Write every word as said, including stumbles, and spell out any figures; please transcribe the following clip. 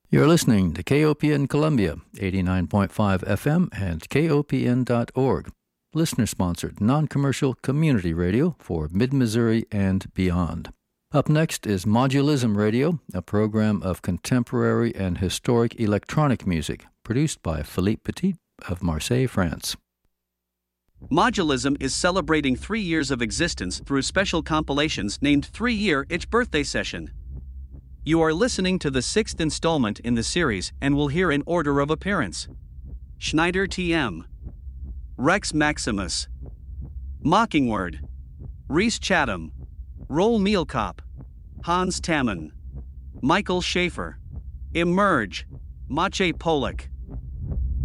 You're listening to K O P N Columbia, eighty-nine point five F M and K O P N dot org. Listener-sponsored, non-commercial community radio for Mid-Missouri and beyond. Up next is Modulism Radio, a program of contemporary and historic electronic music, produced by Philippe Petit of Marseille, France. Modulism is celebrating three years of existence through special compilations named Three-Year Ich Birthday Session. You are listening to the sixth installment in the series and will hear in order of appearance: Schneider T M, Rex Maximus, Mockingbird, Reese Chatham, Roll Mealkop, Hans Tammen, Michael Schaefer, Emerge, Maciej Polak,